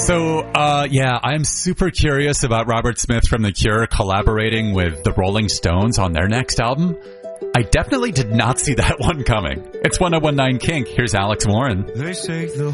So, I'm super curious about Robert Smith from The Cure collaborating with the Rolling Stones on their next album. I definitely did not see that one coming. It's 1019 Kink. Here's Alex Warren. They say the